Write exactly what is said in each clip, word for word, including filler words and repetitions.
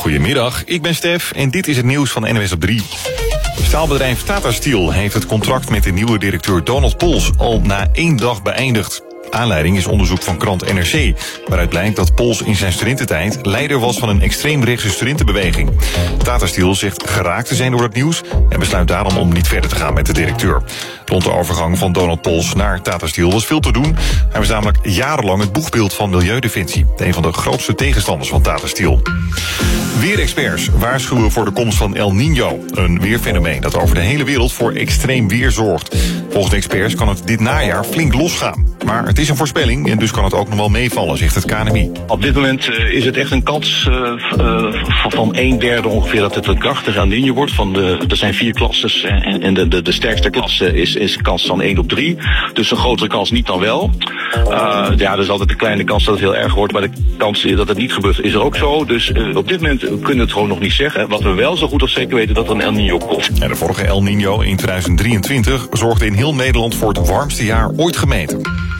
Goedemiddag, ik ben Stef en dit is het nieuws van N O S op drie. Staalbedrijf Tata Steel heeft het contract met de nieuwe directeur Donald Pols al na één dag beëindigd. Aanleiding is onderzoek van krant N R C, waaruit blijkt dat Pols in zijn studententijd leider was van een extreemrechtse studentenbeweging. Tata Steel zegt geraakt te zijn door het nieuws en besluit daarom om niet verder te gaan met de directeur. Rond de overgang van Donald Pols naar Tata Steel was veel te doen. Hij was namelijk jarenlang het boegbeeld van Milieudefensie, een van de grootste tegenstanders van Tata Steel. Weerexperts waarschuwen voor de komst van El Niño, een weerfenomeen dat over de hele wereld voor extreem weer zorgt. Volgens de experts kan het dit najaar flink losgaan. Maar het is een voorspelling en dus kan het ook nog wel meevallen, zegt het K N M I. Op dit moment uh, is het echt een kans uh, uh, van een derde ongeveer dat het een krachtige El Niño wordt. Van de, er zijn vier klasses en, en de, de, de sterkste klasse is, is een kans van één op drie. Dus een grotere kans niet dan wel. Uh, ja, er is altijd een kleine kans dat het heel erg wordt, maar de kans dat het niet gebeurt is er ook zo. Dus uh, op dit moment kunnen we het gewoon nog niet zeggen. Wat we wel zo goed als zeker weten dat er een El Niño komt. En de vorige El Niño in tweeduizend drieëntwintig zorgde in heel Nederland voor het warmste jaar ooit gemeten.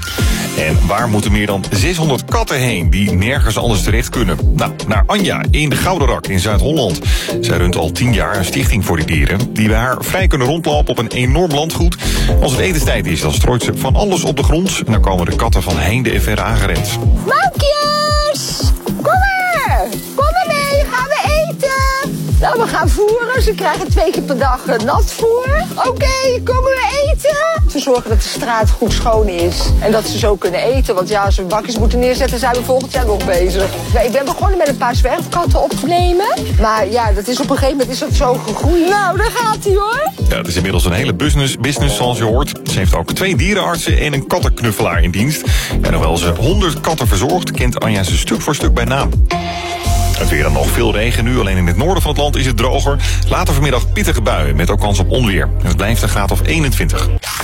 En waar moeten meer dan zeshonderd katten heen die nergens anders terecht kunnen? Nou, naar Anja in de Goudenrak in Zuid-Holland. Zij runt al tien jaar een stichting voor die dieren, die bij haar vrij kunnen rondlopen op een enorm landgoed. Als het etenstijd is, dan strooit ze van alles op de grond en dan komen de katten van heinde en verre aangerend. Mankjes! Kom maar! Kom maar mee, gaan we eten! Nou, we gaan voeren. Ze krijgen twee keer per dag uh, nat voer. Oké, okay, komen we eten? Ze zorgen dat de straat goed schoon is. En dat ze zo kunnen eten. Want ja, als we bakjes moeten neerzetten, zijn we volgend jaar nog bezig. Ja, ik ben begonnen met een paar zwerfkatten op te nemen. Maar ja, dat is op een gegeven moment is dat zo gegroeid. Nou, daar gaat hij hoor. Ja, het is inmiddels een hele business, business zoals je hoort. Ze heeft ook twee dierenartsen en een kattenknuffelaar in dienst. En hoewel ze honderd katten verzorgt, kent Anja ze stuk voor stuk bij naam. Het weer dan nog veel regen nu, alleen in het noorden van het land is het droger. Later vanmiddag pittige buien met ook kans op onweer. Het blijft een graad of eenentwintig.